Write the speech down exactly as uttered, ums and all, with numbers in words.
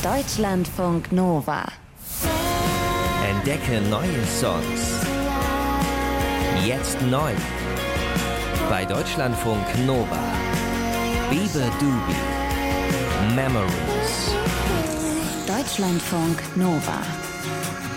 Deutschlandfunk Nova. Entdecke neue Songs. Jetzt neu. Bei Deutschlandfunk Nova. Bebe Dubi. Memories. Deutschlandfunk Nova.